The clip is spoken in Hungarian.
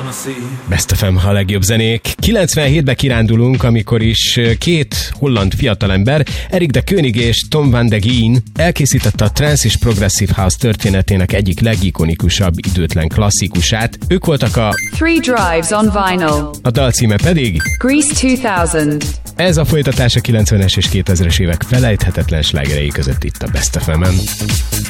Best FM, a legjobb zenék. 97-be kirándulunk, amikor is két holland fiatalember, Erik de Koning és Tom van de Geen elkészítette a trance és progressive house történetének egyik legikonikusabb időtlen klasszikusát. Ők voltak a Three Drives on Vinyl. A dal címe pedig Grease 2000. Ez a folytatás a 90-es és 2000-es évek felejthetetlen slágerei között itt a Best FM-en.